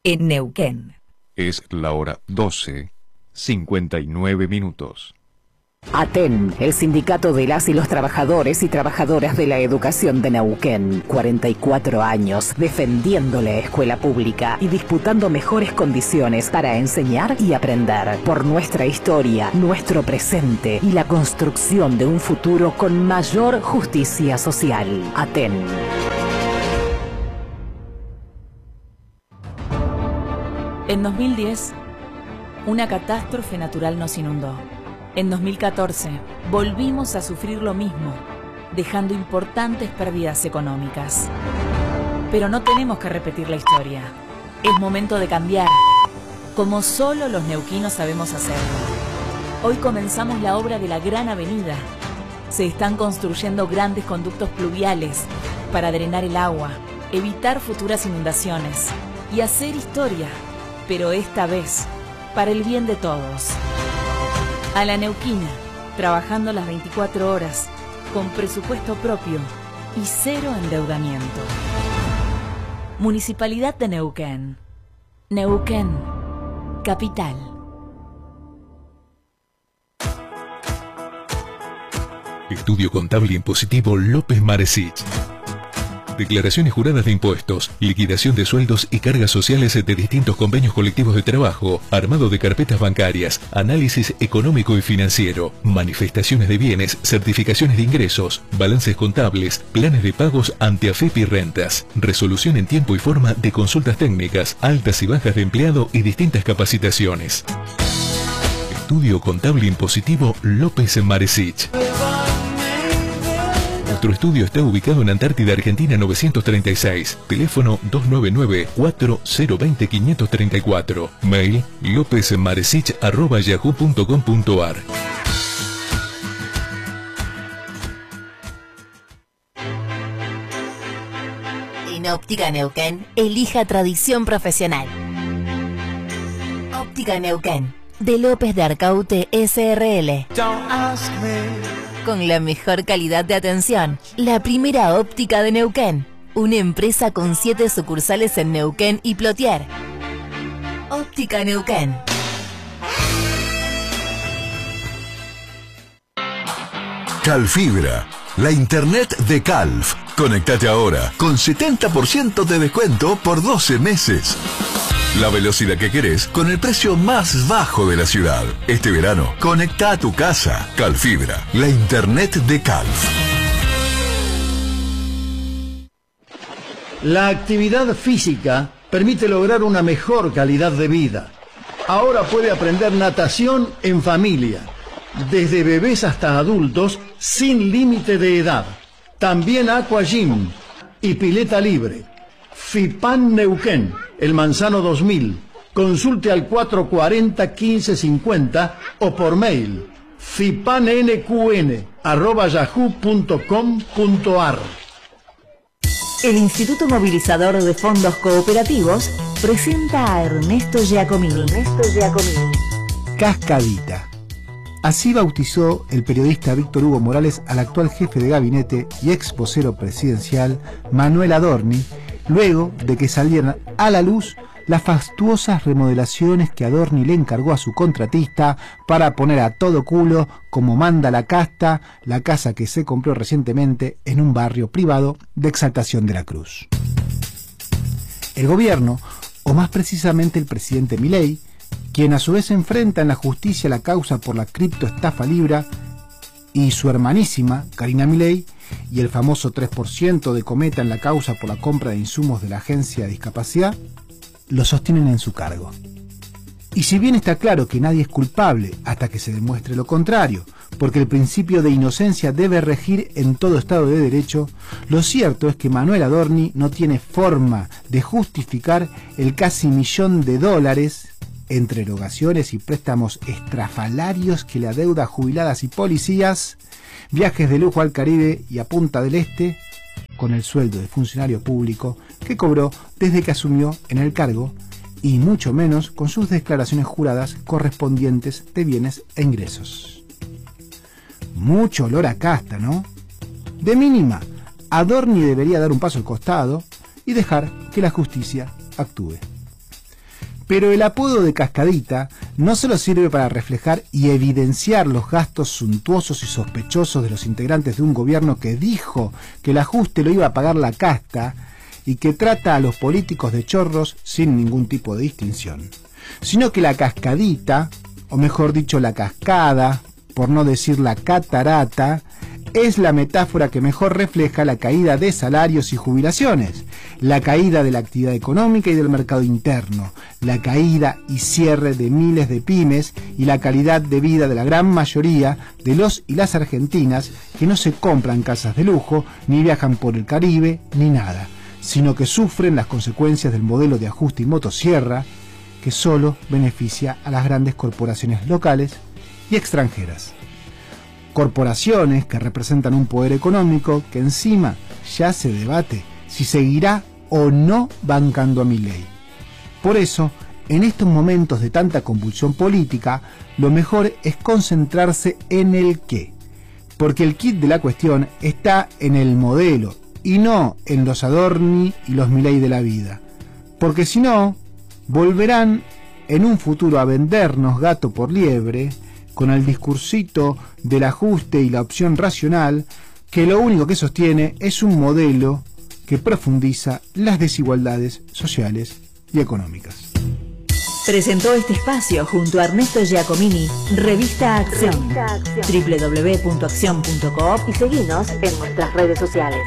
en Neuquén. Es la hora 12:59. ATEN, el sindicato de las y los trabajadores y trabajadoras de la educación de Neuquén. 44 años defendiendo la escuela pública y disputando mejores condiciones para enseñar y aprender. Por nuestra historia, nuestro presente y la construcción de un futuro con mayor justicia social. ATEN. En 2010, una catástrofe natural nos inundó. En 2014, volvimos a sufrir lo mismo, dejando importantes pérdidas económicas. Pero no tenemos que repetir la historia. Es momento de cambiar, como solo los neuquinos sabemos hacerlo. Hoy comenzamos la obra de la Gran Avenida. Se están construyendo grandes conductos pluviales para drenar el agua, evitar futuras inundaciones y hacer historia, pero esta vez para el bien de todos. A la neuquina, trabajando las 24 horas, con presupuesto propio y cero endeudamiento. Municipalidad de Neuquén. Neuquén, capital. Estudio Contable Impositivo López Maresich. Declaraciones juradas de impuestos, liquidación de sueldos y cargas sociales de distintos convenios colectivos de trabajo, armado de carpetas bancarias, análisis económico y financiero, manifestaciones de bienes, certificaciones de ingresos, balances contables, planes de pagos ante AFEP y rentas, resolución en tiempo y forma de consultas técnicas, altas y bajas de empleado y distintas capacitaciones. Estudio Contable Impositivo López Maresich. Nuestro estudio está ubicado en Antártida, Argentina 936. Teléfono 299-4020-534. Mail lopezmaresich@yahoo.com.ar. En Óptica Neuquén, elija tradición profesional. Óptica Neuquén, de López de Arcaute SRL. Con la mejor calidad de atención, la primera óptica de Neuquén. Una empresa con 7 sucursales en Neuquén y Plotier. Óptica Neuquén. Calfibra, la internet de Calf. Conectate ahora con 70% de descuento por 12 meses. La velocidad que querés con el precio más bajo de la ciudad. Este verano, conecta a tu casa. Calfibra, la internet de Calf. La actividad física permite lograr una mejor calidad de vida. Ahora puede aprender natación en familia, desde bebés hasta adultos, sin límite de edad. También aqua gym y pileta libre. FIPAN Neuquén, El Manzano 2000. Consulte al 440-1550 o por mail fipanNQN@yahoo.com.ar. El Instituto Movilizador de Fondos Cooperativos presenta a Ernesto Giacomini. Cascadita. Así bautizó el periodista Víctor Hugo Morales al actual jefe de gabinete y ex vocero presidencial Manuel Adorni, luego de que salieran a la luz las fastuosas remodelaciones que Adorni le encargó a su contratista para poner a todo culo, como manda la casta, la casa que se compró recientemente en un barrio privado de Exaltación de la Cruz. El gobierno, o más precisamente el presidente Milei, quien a su vez enfrenta en la justicia la causa por la criptoestafa Libra, y su hermanísima, Karina Milei, y el famoso 3% de Cometa en la causa por la compra de insumos de la Agencia de Discapacidad, lo sostienen en su cargo. Y si bien está claro que nadie es culpable hasta que se demuestre lo contrario, porque el principio de inocencia debe regir en todo Estado de Derecho, lo cierto es que Manuel Adorni no tiene forma de justificar el casi $1.000.000 entre erogaciones y préstamos estrafalarios que le adeuda a jubiladas y policías, viajes de lujo al Caribe y a Punta del Este, con el sueldo de funcionario público que cobró desde que asumió en el cargo, y mucho menos con sus declaraciones juradas correspondientes de bienes e ingresos. Mucho olor a casta, ¿no? De mínima, Adorni debería dar un paso al costado y dejar que la justicia actúe. Pero el apodo de Cascadita no solo sirve para reflejar y evidenciar los gastos suntuosos y sospechosos de los integrantes de un gobierno que dijo que el ajuste lo iba a pagar la casta y que trata a los políticos de chorros sin ningún tipo de distinción, sino que la cascadita, o mejor dicho la cascada, por no decir la catarata, es la metáfora que mejor refleja la caída de salarios y jubilaciones, la caída de la actividad económica y del mercado interno, la caída y cierre de miles de pymes y la calidad de vida de la gran mayoría de los y las argentinas que no se compran casas de lujo, ni viajan por el Caribe, ni nada, sino que sufren las consecuencias del modelo de ajuste y motosierra que solo beneficia a las grandes corporaciones locales y extranjeras. Corporaciones que representan un poder económico que encima ya se debate si seguirá o no bancando a Milei. Por eso, en estos momentos de tanta convulsión política, lo mejor es concentrarse en el qué, porque el kit de la cuestión está en el modelo y no en los Adorni y los Milei de la vida, porque si no, volverán en un futuro a vendernos gato por liebre, con el discursito del ajuste y la opción racional, que lo único que sostiene es un modelo que profundiza las desigualdades sociales y económicas. Presentó este espacio junto a Ernesto Giacomini, Revista Acción, www.accion.coop y seguinos en nuestras redes sociales.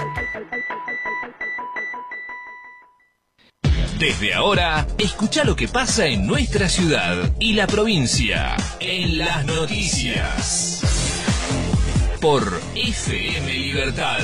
Desde ahora, escucha lo que pasa en nuestra ciudad y la provincia en las noticias. Por FM Libertad.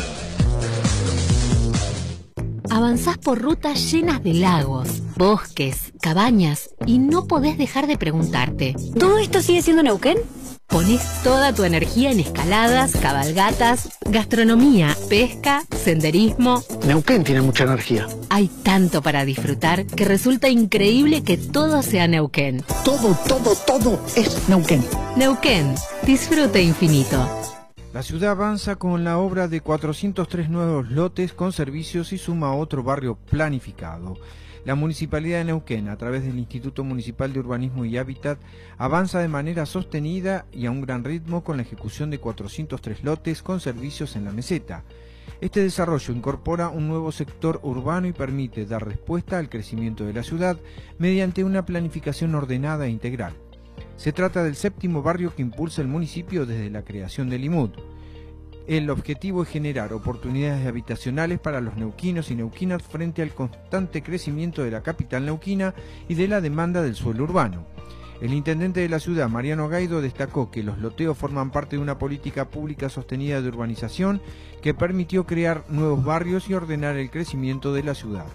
Avanzás por rutas llenas de lagos, bosques, cabañas y no podés dejar de preguntarte: ¿todo esto sigue siendo Neuquén? Ponés toda tu energía en escaladas, cabalgatas, gastronomía, pesca, senderismo. Neuquén tiene mucha energía. Hay tanto para disfrutar que resulta increíble que todo sea Neuquén. Todo es Neuquén. Neuquén, disfrute infinito. La ciudad avanza con la obra de 403 nuevos lotes con servicios y suma otro barrio planificado. La Municipalidad de Neuquén, a través del Instituto Municipal de Urbanismo y Hábitat, avanza de manera sostenida y a un gran ritmo con la ejecución de 403 lotes con servicios en la meseta. Este desarrollo incorpora un nuevo sector urbano y permite dar respuesta al crecimiento de la ciudad mediante una planificación ordenada e integral. Se trata del séptimo barrio que impulsa el municipio desde la creación del IMUD. El objetivo es generar oportunidades habitacionales para los neuquinos y neuquinas frente al constante crecimiento de la capital neuquina y de la demanda del suelo urbano. El intendente de la ciudad, Mariano Gaido, destacó que los loteos forman parte de una política pública sostenida de urbanización que permitió crear nuevos barrios y ordenar el crecimiento de la ciudad.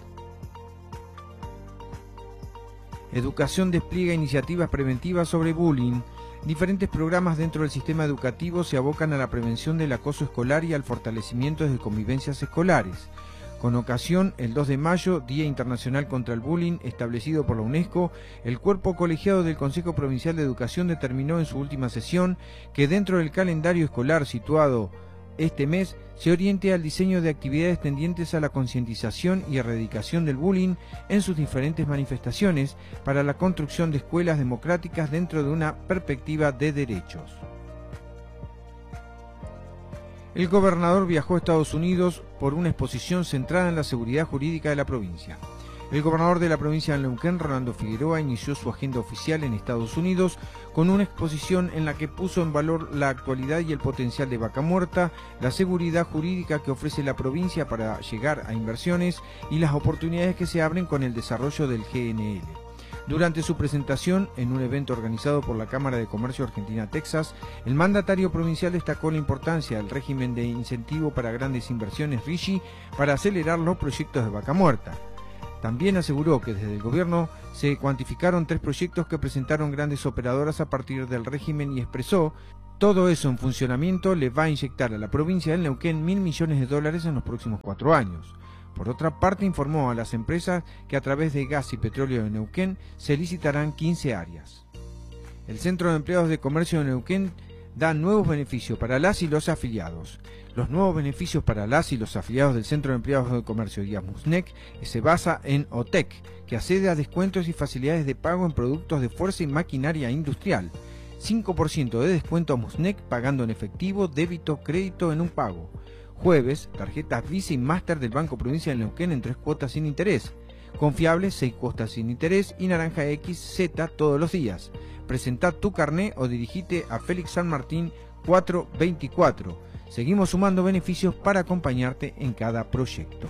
Educación despliega iniciativas preventivas sobre bullying. Diferentes programas dentro del sistema educativo se abocan a la prevención del acoso escolar y al fortalecimiento de convivencias escolares. Con ocasión, el 2 de mayo, Día Internacional contra el Bullying, establecido por la UNESCO, el cuerpo colegiado del Consejo Provincial de Educación determinó en su última sesión que dentro del calendario escolar situado este mes se oriente al diseño de actividades tendientes a la concientización y erradicación del bullying en sus diferentes manifestaciones para la construcción de escuelas democráticas dentro de una perspectiva de derechos. El gobernador viajó a Estados Unidos por una exposición centrada en la seguridad jurídica de la provincia. El gobernador de la provincia de Neuquén, Rolando Figueroa, inició su agenda oficial en Estados Unidos con una exposición en la que puso en valor la actualidad y el potencial de Vaca Muerta, la seguridad jurídica que ofrece la provincia para llegar a inversiones y las oportunidades que se abren con el desarrollo del GNL. Durante su presentación, en un evento organizado por la Cámara de Comercio Argentina-Texas, el mandatario provincial destacó la importancia del régimen de incentivo para grandes inversiones RIGI para acelerar los proyectos de Vaca Muerta. También aseguró que desde el gobierno se cuantificaron 3 proyectos que presentaron grandes operadoras a partir del régimen y expresó: todo eso en funcionamiento le va a inyectar a la provincia del Neuquén $1.000 millones en los próximos 4 años. Por otra parte, informó a las empresas que a través de Gas y Petróleo de Neuquén se licitarán 15 áreas. El Centro de Empleados de Comercio de Neuquén da nuevos beneficios para las y los afiliados. Los nuevos beneficios para las y los afiliados del Centro de Empleados de Comercio y Amusnec se basa en OTEC, que accede a descuentos y facilidades de pago en productos de fuerza y maquinaria industrial. 5% de descuento a Amusnec pagando en efectivo, débito, crédito en un pago. Jueves, tarjetas Visa y Master del Banco Provincia de Neuquén en 3 cuotas sin interés. Confiable, 6 cuotas sin interés y Naranja XZ todos los días. Presentá tu carné o dirigite a Félix San Martín 424. Seguimos sumando beneficios para acompañarte en cada proyecto.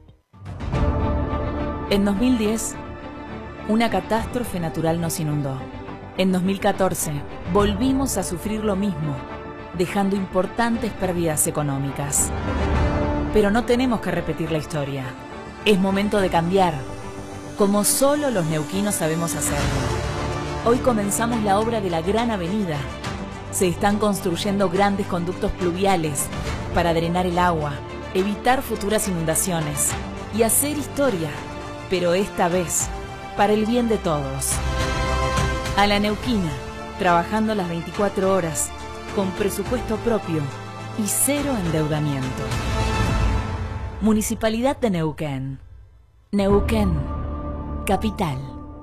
En 2010, una catástrofe natural nos inundó. En 2014, volvimos a sufrir lo mismo, dejando importantes pérdidas económicas. Pero no tenemos que repetir la historia. Es momento de cambiar, como solo los neuquinos sabemos hacerlo. Hoy comenzamos la obra de la Gran Avenida. Se están construyendo grandes conductos pluviales para drenar el agua, evitar futuras inundaciones y hacer historia, pero esta vez para el bien de todos. A la neuquina, trabajando las 24 horas, con presupuesto propio y cero endeudamiento. Municipalidad de Neuquén. Neuquén, capital.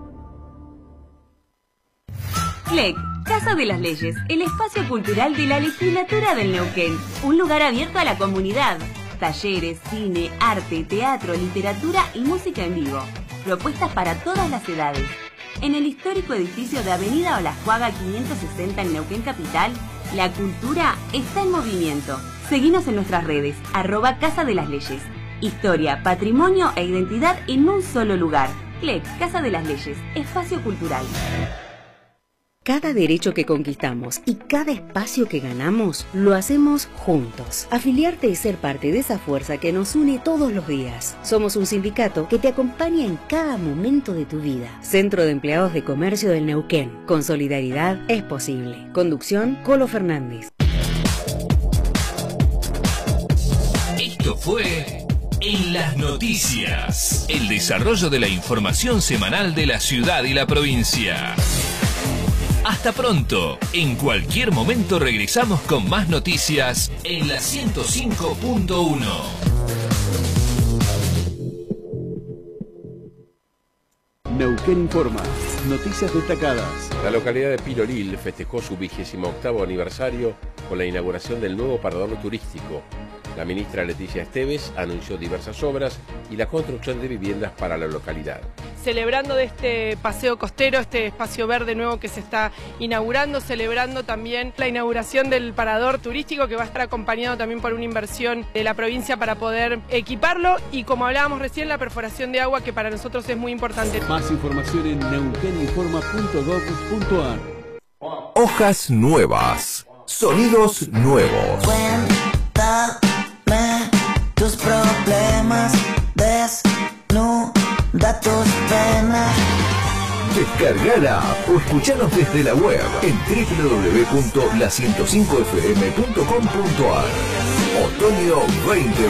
CLEC, Casa de las Leyes, el espacio cultural de la legislatura del Neuquén. Un lugar abierto a la comunidad. Talleres, cine, arte, teatro, literatura y música en vivo. Propuestas para todas las edades. En el histórico edificio de Avenida Olascuaga 560 en Neuquén Capital, la cultura está en movimiento. Seguinos en nuestras redes, @Casa de las Leyes. Historia, patrimonio e identidad en un solo lugar. CLEC, Casa de las Leyes, espacio cultural. Cada derecho que conquistamos y cada espacio que ganamos, lo hacemos juntos. Afiliarte y ser parte de esa fuerza que nos une todos los días. Somos un sindicato que te acompaña en cada momento de tu vida. Centro de Empleados de Comercio del Neuquén. Con solidaridad es posible. Conducción, Colo Fernández. Esto fue En las Noticias, el desarrollo de la información semanal de la ciudad y la provincia. Hasta pronto. En cualquier momento regresamos con más noticias en la 105.1. Neuquén Informa. Noticias destacadas. La localidad de Pilolil festejó su 28º aniversario con la inauguración del nuevo parador turístico. La ministra Leticia Esteves anunció diversas obras y la construcción de viviendas para la localidad. Celebrando de este paseo costero, este espacio verde nuevo que se está inaugurando, celebrando también la inauguración del parador turístico que va a estar acompañado también por una inversión de la provincia para poder equiparlo y, como hablábamos recién, la perforación de agua que para nosotros es muy importante. Más información en neuqueninforma.gov.ar. Hojas nuevas, sonidos nuevos. Cuéntame tus problemas, desnuda tus penas. Descargala o escuchanos desde la web en www.la105fm.com.ar. Otoño 2020.